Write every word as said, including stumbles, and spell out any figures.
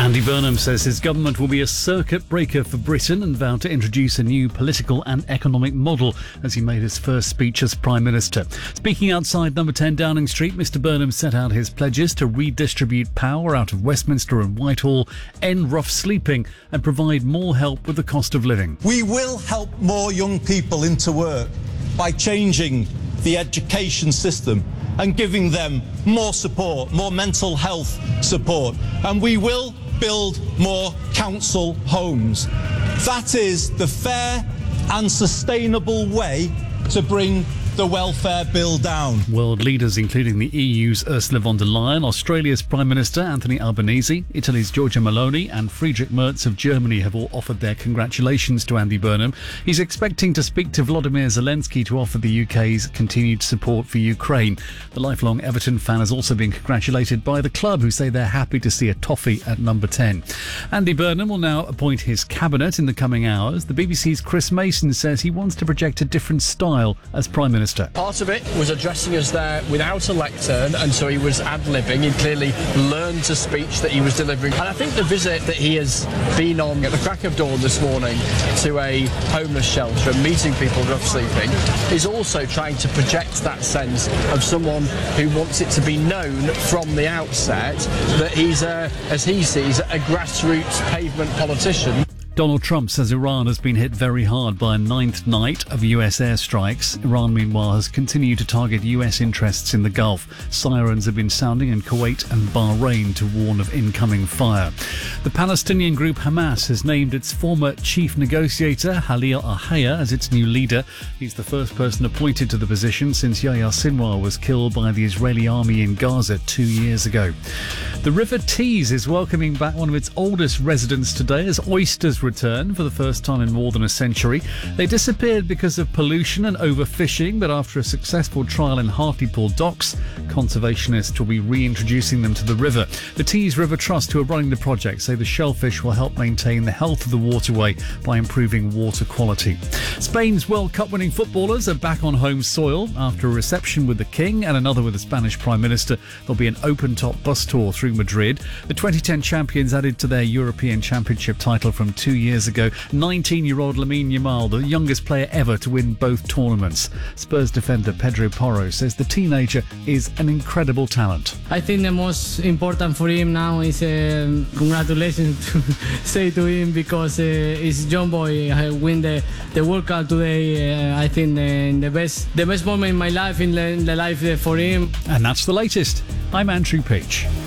Andy Burnham says his government will be a circuit breaker for Britain and vowed to introduce a new political and economic model as he made his first speech as Prime Minister. Speaking outside number ten Downing Street, Mr Burnham set out his pledges to redistribute power out of Westminster and Whitehall, end rough sleeping and provide more help with the cost of living. We will help more young people into work by changing the education system and giving them more support, more mental health support. And we will build more council homes. That is the fair and sustainable way to bring the welfare bill down. World leaders, including the E U's Ursula von der Leyen, Australia's Prime Minister Anthony Albanese, Italy's Giorgia Meloni and Friedrich Merz of Germany have all offered their congratulations to Andy Burnham. He's expecting to speak to Volodymyr Zelensky to offer the U K's continued support for Ukraine. The lifelong Everton fan has also been congratulated by the club, who say they're happy to see a toffee at number ten. Andy Burnham will now appoint his cabinet in the coming hours. The B B C's Chris Mason says he wants to project a different style as Prime Minister. Part of it was addressing us there without a lectern, and so he was ad-libbing. He clearly learned a speech that he was delivering. And I think the visit that he has been on at the crack of dawn this morning to a homeless shelter and meeting people rough sleeping is also trying to project that sense of someone who wants it to be known from the outset that he's, a, as he sees, a grassroots pavement politician. Donald Trump says Iran has been hit very hard by a ninth night of U S airstrikes. Iran, meanwhile, has continued to target U S interests in the Gulf. Sirens have been sounding in Kuwait and Bahrain to warn of incoming fire. The Palestinian group Hamas has named its former chief negotiator, Khalil Al-Hayya, as its new leader. He's the first person appointed to the position since Yahya Sinwar was killed by the Israeli army in Gaza two years ago. The River Tees is welcoming back one of its oldest residents today as oysters return for the first time in more than a century. They disappeared because of pollution and overfishing, but after a successful trial in Hartlepool docks, conservationists will be reintroducing them to the river. The Tees River Trust, who are running the project, say the shellfish will help maintain the health of the waterway by improving water quality. Spain's World Cup winning footballers are back on home soil after a reception with the King and another with the Spanish Prime Minister. There'll be an open-top bus tour through Madrid. The twenty ten champions added to their European Championship title from two years ago. nineteen-year-old Lamine Yamal, the youngest player ever to win both tournaments. Spurs defender Pedro Porro says the teenager is an incredible talent. I think the most important for him now is uh, congratulations to say to him, because uh, it's young boy I win the, the World Cup today. Uh, I think uh, the best the best moment in my life, in the, in the life uh, for him. And that's the latest. I'm Andrew Peach.